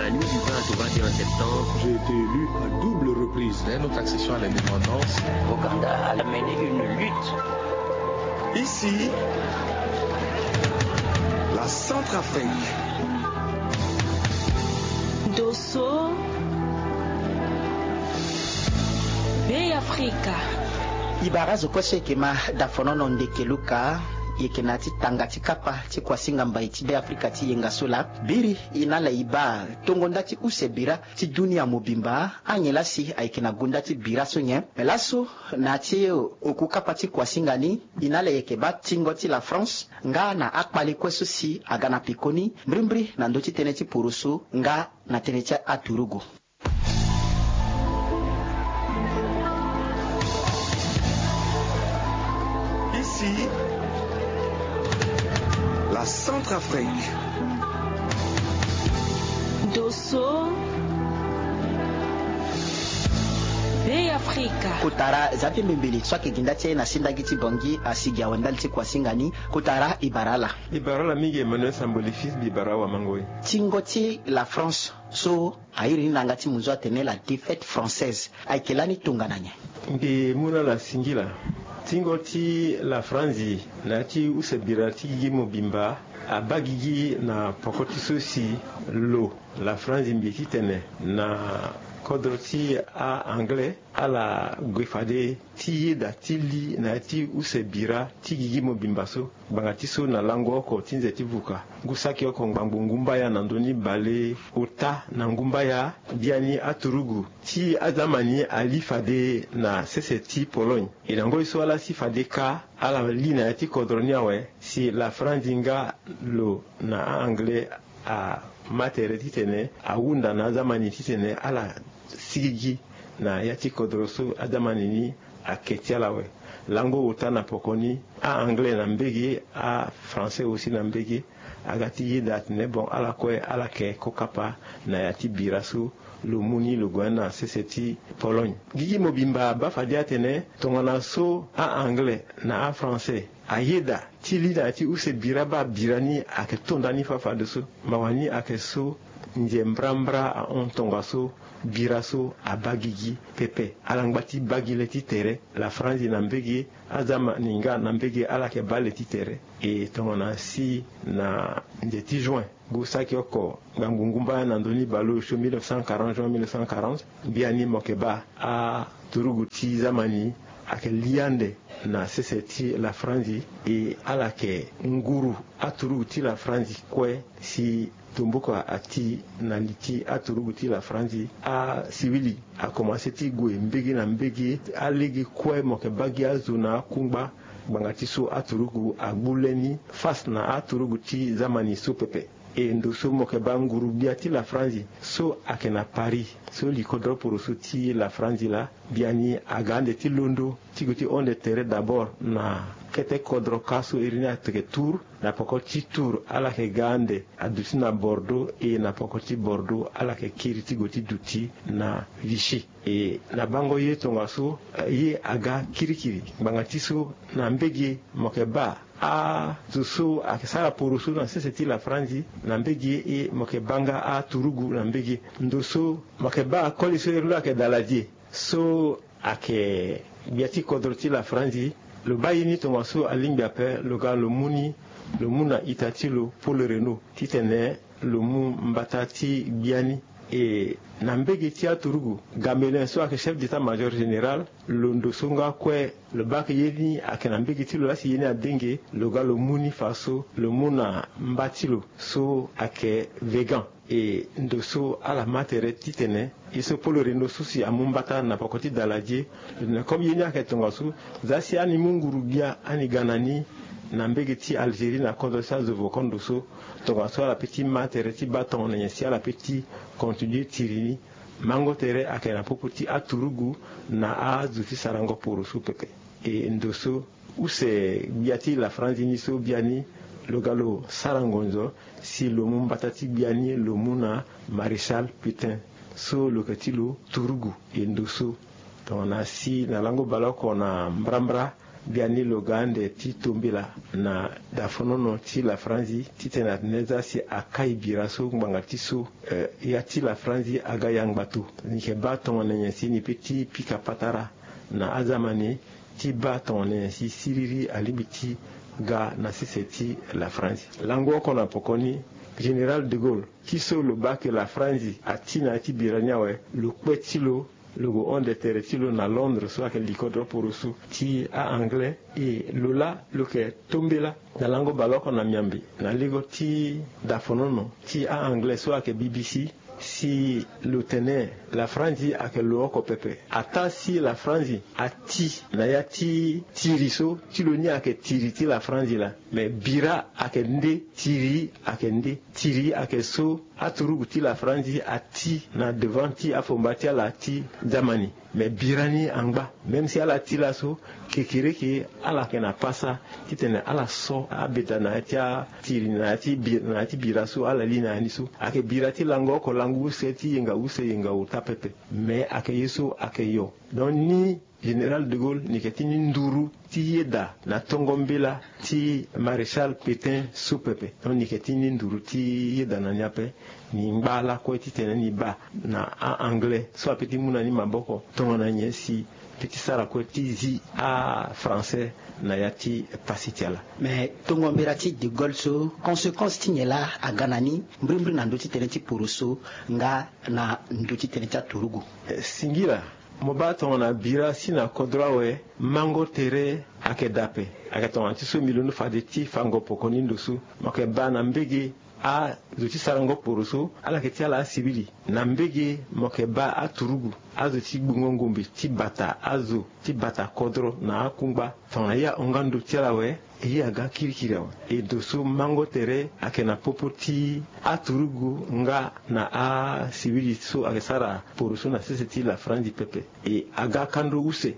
la nuit du 20 au 21 septembre, j'ai été élu à double reprise. Dès notre accession à l'indépendance, Ouganda a mené une lutte. Ici, la Centrafrique. Dosso, Bay Africa. Ibarazo kwese kema dafonono ndekeluka yekenati tangati kapa ti kwasinga mbai ti Bay Africa ti yenga sola biri inala iba tongonda ti usebira ti dunia mobimba anyela si aikena gunda ti bira sonye melaso na ti okukapa ti kwasinga ni inala yekeba tingo ti la France nga na akpali kweso si agana pikoni mbrimbri na ndo ti tene ti purusu nga na tene ti aturugu. Ici, la Centrafrique. Dosso, Bay Africa. Kutara zapi mbili swaki gindati na sindagi ti bongi asigi awandali ti kwasingani kutara ibarala. Ibarala mingi Emmanuel Samboli fils bibara wa mangoi. Tingoti la France so ayiri nangati muzo atene la défaite française aikelani tungananya. Mbe muna la singila. Tingoti la Franzi na ti usebira ti yimo bimba abagigi na pokoti sosi lo la Franzi mbiti tene na kodroti a anglais ala gwefade ti yeda ti li na ti usebira ti gigi mo bimbaso bangati so na lango oko tinze ti vuka gusaki oko ngbangu ngumba ya nandoni bale ota na ngumba ya biani aturugu ti azamani alifade na sese ti Pologne ilango iso ala si fade ka ala li na ti kodroni awe si la franzinga lo na anglais a matere titene a wunda na zamani titene ala sigigi na yati kodroso adamani ni a ketialawe lango uta na pokoni a anglais na mbegi a français aussi na mbegi agati yidat ne bon ala kwe ala ke kokapa na yati birasu lo muni lo gwana seseti Pologne gigi mobimba ba fadiatene tongana so a anglais na a français ayeda tili da ti use biraba birani ake tondani fafa de so mawani ake so njembrambra a ontongaso biraso abagigi pepe alangbati bagile ti tere la France na mbegi azama ninga na mbegi ala ke bale ti tere e tongona si na njeti juin gusaki oko ngangungumba na ndoni balo 1940 biani mokeba a turugu ti zamani ake liande na seseti la Franzi e ala ke nguru aturugu ti la Franzi kwe si tumbuko ati na liti aturugu ti la Franzi a sivili a commencé ti gwe mbegi na mbegi a legi kwe moke bagi azuna kungba bangati so aturugu agbuleni fas na aturugu ti zamani so pepe e ndo so moke banguru biati la Franzi so akena Paris so likodro pour so ti la Franzi la biani agande ti londo ti goti onde terre d'abord na kete kodro kaso irina teke tour na pokoti tour ala ke gande aduti na Bordeaux e na pokoti Bordeaux ala ke kiriti goti duti na Vichy e na bango ye tonga so ye aga kirikiri bangati so na mbegi moke ba a zusu akisara porusu na seseti la Franzi na mbegi e moke banga a turugu na mbegi ndoso moke ba koliso irula ke daladie so ake biati kodroti la Franzi le bayini tomaso alimbi ape le ga le muni le muna itati lo pour le Renault titene le mu mbatati biani e na mbegi ti aturugu Gamelin so ake chef d'état-major général londo songa kwe le bak yeni ake na mbegi ti lo lasi yeni adenge le ga le muni faso le muna mbatilo so ake vegan e ndoso ala matere titene iso polo reno susi amumbata na pokoti daladie na comme yeni ake tongasu zasi ani munguru bia ani ganani na mbegi ti Algérie na kondosa de vokondo so tongaso ala petit matere ti baton na nyesi ala petit continuer tirini mango tere ake na popoti aturugu na a zuti sarango poro su pepe e ndoso use biati la France ni so biani le galo sarangonzo si le mumbatati biani le muna maréchal putain so le katilo turugu e ndoso tona si na lango baloko na mbrambra biani logande ti tombila na dafonono ti la franzi ti tena neza si akai biraso ngbanga ti so ya ti la franzi aga yangbatu ni ke ba tongone nyesi ni peti pika patara na azamani ti ba tongone si siriri alibiti ga na siseti la franzi lango kona pokoni Général de Gaulle qui so le ba que la franzi atina ti birania we le kwetilo le go on de teretilo na Londres soit que likodro porusu ti a anglais et lola lo ke tombela na lango baloko na miambi na ligo ti dafonono ti a anglais soit que BBC si le tenait la franzi a que looko pepe ata si la franzi a ti na ya ti tiriso ti lo ni a que tiriti la franzi la mais bira a que nde tiri a que nde tiri a que so aturugu ti la franzi a ti na devant ti afombati a la ti zamani mais birani angba même si ala ti la so kekere ala ke na pasa ti tene ala so abeta na ti a tiri na ti bira so ala li na ni so ake birati lango ko langu se ti yenga uta pepe mais ake yeso ake yo donc ni Général de Gaulle ni ketini nduru ti yeda na tongombela ti Maréchal Pétain soupepe donc ni ketini nduru ti yeda na nyape ni mbala ko ti tene ni ba na anglais so petit muna ni maboko tongona nyesi petit sara ko ti zi a français na yati pasitiala mais tongombela ti de Gaulle so conséquence ti nyela a ganani mbrimbre na ndoti tene ti puruso nga na ndoti tene ta turugu singira moba tongona bira sina kodrawe mango tere ake dape ake tongona ti so milunu fade ti fango pokoni ndosu moke bana mbege a zoti sarango poroso ala ke ti ala sibili na mbege moke ba a turugu azo ti gbungongombe ti bata azo ti bata kodro na akungba tongona ya ongando ti ala we e aga kirikiri awa e doso mango tere ake na popo ti a turugu nga na a sibili so ake sara poroso na sese ti la franzi pepe e aga kando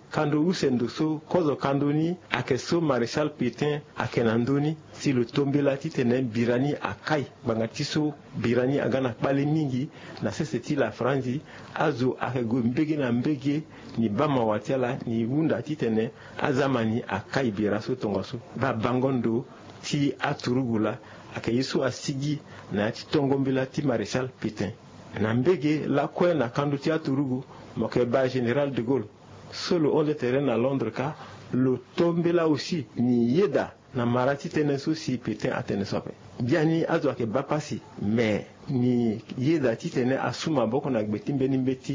use ndoso kozo kando ni ake so Maréchal Pétain ake na ndoni si lo tombela ti tene birani akai banga ti so birani aga na kpale mingi na sese ti la franzi azo ake go mbege na mbege ni bama watiala ni wunda ti tene azamani akai bira so tonga so ba bangondo ti aturugula ake yesu asigi na ti tongombela ti Maréchal Pétain na mbege la kwe na kando ti aturugu moke ba Général de Gaulle solo on le terrain à Londres ka lo tombela aussi ni yeda na marati tene so si Pétain atene sope biani azo ake bapasi mais ni yeda ti tene asuma boko na gbeti mbeni mbeti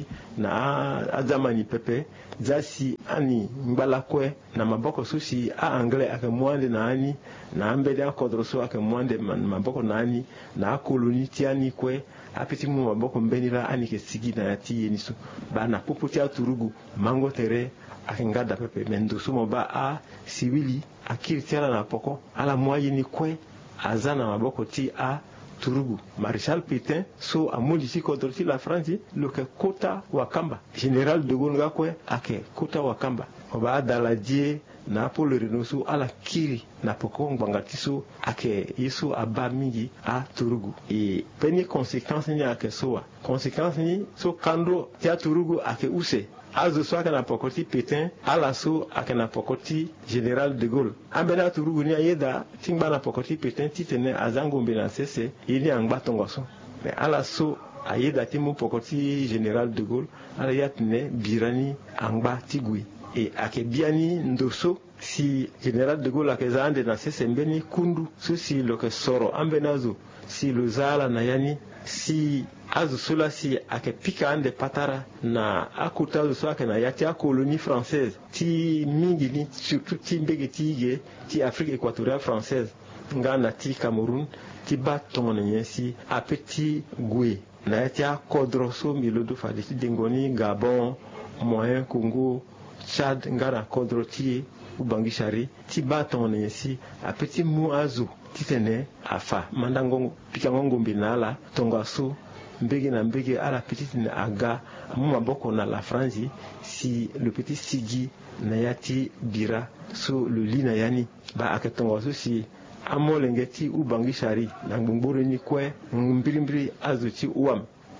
na azamani pepe zasi ani mbala kwe na maboko so si a anglais ake mwande na ani na ambede akodro so ake mwande maboko na ani na koloni ti ani kwe apeti mu maboko mbeni la ani ke sigi na ti yeniso ba na popo ti aturugu mango tere ake ngada pepe mendo so mo ba a siwili akiri tiala na poko ala moye ni kwe azana maboko ti a turugu Maréchal Pétain so amoli ti kodro ti la France lo ke kota wakamba Général de Gaulle ga kwe ake kota wakamba oba adala die na polo renoso ala kiri na poko ngbanga ti so ake yeso aba mingi a turugu e peni conséquence ni ake so conséquence ni so kando ti a turugu ake use azo so ake na pokoti Pétain ala so ake na pokoti Général de Gaulle ambena turugu ni ayeda tingba na pokoti Pétain ti tene azangombe na sese ini angba tongo so mais ala so ayeda ti mu pokoti Général de Gaulle ala yatne birani angba tigui e ake biani ndoso si Général de Gaulle ake zande na sese mbeni kundu so si lo ke soro ambenazo si lo zala na yani si azu sula si ake pika ande patara na akuta azu so ake na yati a colonie française ti mingi ni surtout ti mbege ti ige ti Afrique équatoriale française nga na ti Cameroun ti ba tongona nyesi apeti gwe na yati a kodro so milodo fadi ti dengoni Gabon Moyen Congo Chad nga na kodro ti ubangishari ti ba tongona nyesi apeti mu azu ti tene afa mandango pika ngombe na ala tonga so mbege na mbege ala petite na aga mu maboko na la franzi si le petit sigi na yati bira so le lina yani ba akatonga so si amolenge ti ubangishari na ngboro ni kwe mbirimbiri azu ti uam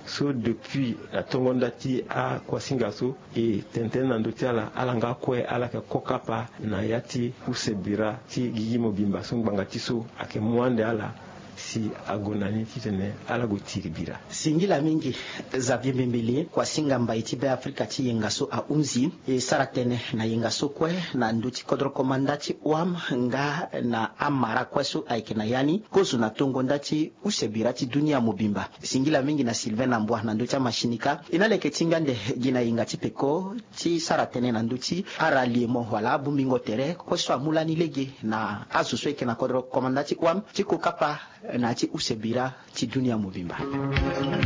so depuis la tongonda ti a kwasinga so e tenten na ndoti ala alanga kwe ala ke kokapa na yati usebira ti gigi mobimba so ngbanga ti so ake mwande ala si agonani titene ala go tiribira singila mingi za bimbili kwa singa mbaiti be Afrika ti yengaso a unzi e saratene na yengaso kwe na nduti kodro komandati wam nga na amara kweso aikena yani kozu na tongo ndati usebira ti dunia mobimba singila mingi na Sylvain Ambwa na nduti mashinika inaleke tingande gina yingati peko ti saratene na nduti araliemo wala bumbingo tere kweso amulani lege na azuso ikena kodro komandati wam ti kokapa na ti usebira ti dunia mobimba.